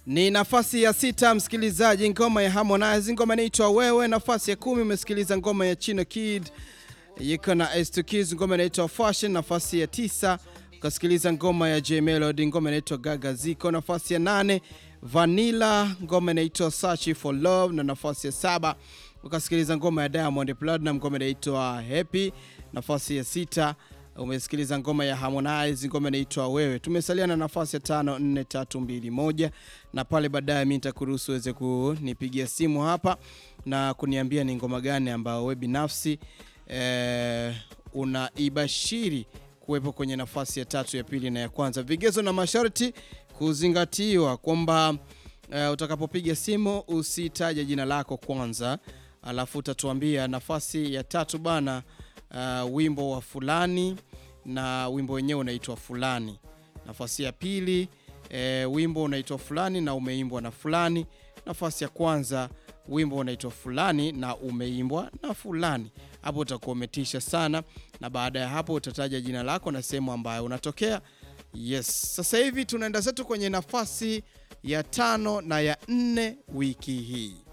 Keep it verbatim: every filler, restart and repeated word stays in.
Ni nafasi ya sita msikilizaji, ngoma ya Harmonize, ngoma inaitwa Wewe. Nafasi ya kumi umesikiliza ngoma ya Chino Kid yuko na S two Kids, ngoma inaitwa Fashion. Nafasi ya tisa ukasikiliza ngoma ya J Melody, ngoma inaitwa Gaga Ziko. Nafasi ya nane Vanilla, ngoma inaitwa Search for Love. Na nafasi ya saba ukasikiliza ngoma ya Diamond Platnumz, ngoma inaitwa Happy. Nafasi ya sita umesikiliza ngoma ya Harmonize, ngoma inaitwa Wewe. Tumesalia na nafasi ya tano, nne, tatu, mbili, moja. Na pale baadaye mimi nitakuruhusu uweze kunipigia simu hapa na kuniambia ni ngoma gani ambayo wewe binafsi eh, unaibashiri kuwepo kwenye nafasi ya tatu, ya pili na ya kwanza. Vigezo na masharti kuzingatiwa kwamba uh, utakapopiga simu usitaje jina lako kwanza, alafu utatuambia nafasi ya tatu bana, uh, wimbo wa fulani na wimbo wenyewe unaitwa fulani. Nafasi ya pili e, wimbo unaitwa fulani na umeimbwa na fulani. Nafasi ya kwanza wimbo unaitwa fulani na umeimbwa na fulani. Hapo utakuwa umetisha sana, na baada ya hapo utataja jina lako na sehemu ambayo unatokea. Yes, sasa hivi tunaenda zetu kwenye nafasi ya tano na ya nne wiki hii.